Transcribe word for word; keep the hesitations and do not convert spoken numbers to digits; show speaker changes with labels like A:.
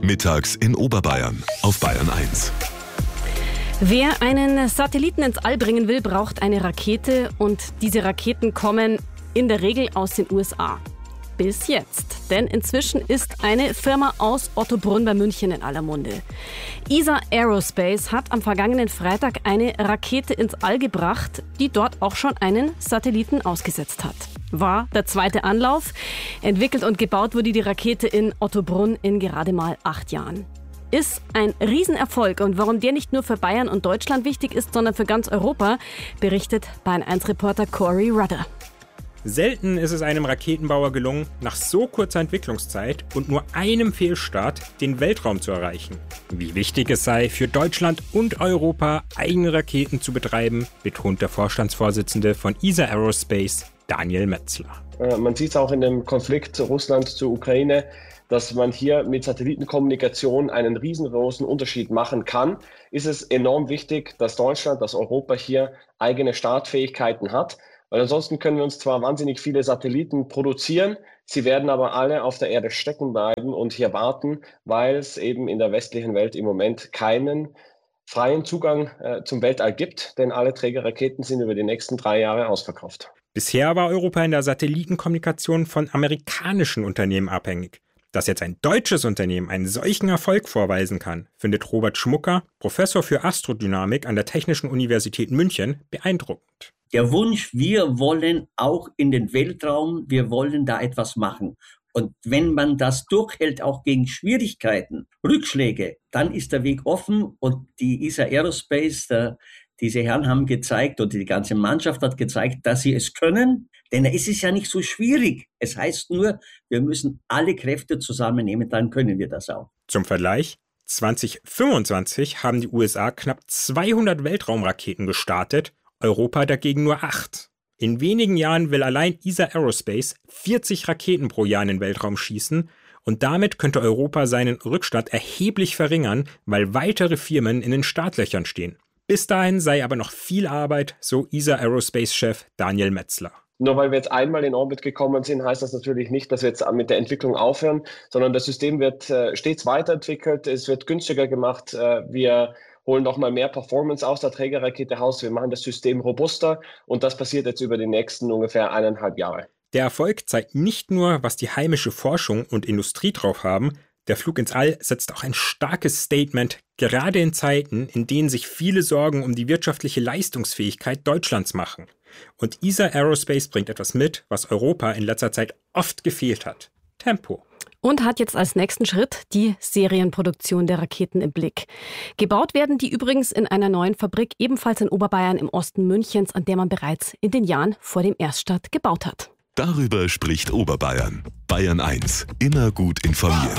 A: Mittags in Oberbayern auf Bayern eins.
B: Wer einen Satelliten ins All bringen will, braucht eine Rakete. Und diese Raketen kommen in der Regel aus den U S A. Bis jetzt. Denn inzwischen ist eine Firma aus Ottobrunn bei München in aller Munde. E S A Aerospace hat am vergangenen Freitag eine Rakete ins All gebracht, die dort auch schon einen Satelliten ausgesetzt hat. War der zweite Anlauf. Entwickelt und gebaut wurde die Rakete in Ottobrunn in gerade mal acht Jahren. Ist ein Riesenerfolg, und warum der nicht nur für Bayern und Deutschland wichtig ist, sondern für ganz Europa, berichtet Bayern eins Reporter Corey Rudder.
C: Selten ist es einem Raketenbauer gelungen, nach so kurzer Entwicklungszeit und nur einem Fehlstart den Weltraum zu erreichen. Wie wichtig es sei, für Deutschland und Europa eigene Raketen zu betreiben, betont der Vorstandsvorsitzende von E S A Aerospace, Daniel Metzler.
D: Man sieht es auch in dem Konflikt Russland zur Ukraine, dass man hier mit Satellitenkommunikation einen riesengroßen Unterschied machen kann. Ist es enorm wichtig, dass Deutschland, dass Europa hier eigene Startfähigkeiten hat. Weil ansonsten können wir uns zwar wahnsinnig viele Satelliten produzieren, sie werden aber alle auf der Erde stecken bleiben und hier warten, weil es eben in der westlichen Welt im Moment keinen freien Zugang äh, zum Weltall gibt, denn alle Trägerraketen sind über die nächsten drei Jahre ausverkauft.
C: Bisher war Europa in der Satellitenkommunikation von amerikanischen Unternehmen abhängig. Dass jetzt ein deutsches Unternehmen einen solchen Erfolg vorweisen kann, findet Robert Schmucker, Professor für Astrodynamik an der Technischen Universität München, beeindruckend.
E: Der Wunsch, wir wollen auch in den Weltraum, wir wollen da etwas machen. Und wenn man das durchhält, auch gegen Schwierigkeiten, Rückschläge, dann ist der Weg offen. Und die E S A Aerospace, der, diese Herren haben gezeigt, und die ganze Mannschaft hat gezeigt, dass sie es können. Denn es ist ja nicht so schwierig. Es heißt nur, wir müssen alle Kräfte zusammennehmen, dann können wir das auch.
C: Zum Vergleich, zwanzig fünfundzwanzig haben die U S A knapp zweihundert Weltraumraketen gestartet, Europa dagegen nur acht. In wenigen Jahren will allein E S A Aerospace vierzig Raketen pro Jahr in den Weltraum schießen, und damit könnte Europa seinen Rückstand erheblich verringern, weil weitere Firmen in den Startlöchern stehen. Bis dahin sei aber noch viel Arbeit, so E S A Aerospace-Chef Daniel Metzler.
D: Nur weil wir jetzt einmal in Orbit gekommen sind, heißt das natürlich nicht, dass wir jetzt mit der Entwicklung aufhören, sondern das System wird äh, stets weiterentwickelt, es wird günstiger gemacht, äh, wir holen noch mal mehr Performance aus der Trägerrakete raus, wir machen das System robuster, und das passiert jetzt über die nächsten ungefähr eineinhalb Jahre.
C: Der Erfolg zeigt nicht nur, was die heimische Forschung und Industrie drauf haben, der Flug ins All setzt auch ein starkes Statement, gerade in Zeiten, in denen sich viele Sorgen um die wirtschaftliche Leistungsfähigkeit Deutschlands machen. Und E S A Aerospace bringt etwas mit, was Europa in letzter Zeit oft gefehlt hat: Tempo.
B: Und hat jetzt als nächsten Schritt die Serienproduktion der Raketen im Blick. Gebaut werden die übrigens in einer neuen Fabrik, ebenfalls in Oberbayern im Osten Münchens, an der man bereits in den Jahren vor dem Erststart gebaut hat.
A: Darüber spricht Oberbayern. Bayern eins, immer gut informiert.